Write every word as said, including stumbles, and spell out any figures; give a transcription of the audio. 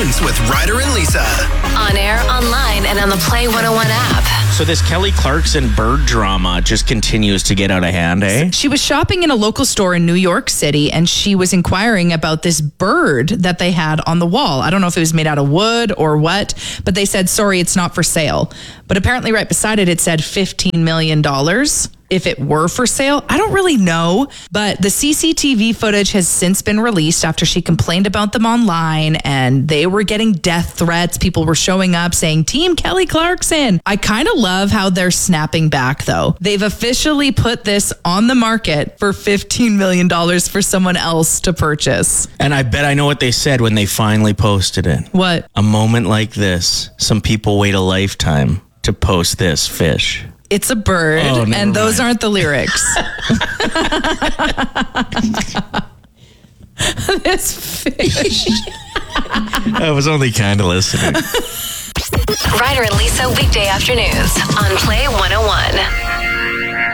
afternoons with Ryder and Lisa. On air, online, and on the Play one oh one app. So this Kelly Clarkson bird drama just continues to get out of hand, eh? She was shopping in a local store in New York City, and she was inquiring about this bird that they had on the wall. I don't know if it was made out of wood or what, but they said, sorry, it's not for sale. But apparently right beside it, it said fifteen million dollars. If it were for sale, I don't really know, but the C C T V footage has since been released after she complained about them online, and they were getting death threats. People were showing up saying, Team Kelly Clarkson. I kind of love how they're snapping back, though. They've officially put this on the market for fifteen million dollars for someone else to purchase. And I bet I know what they said when they finally posted it. What? A moment like this, some people wait a lifetime to post this fish. It's a bird, Oh, never and those mind. aren't the lyrics. This fish. I was only kind of listening. Ryder and Lisa weekday afternoons on Play one oh one.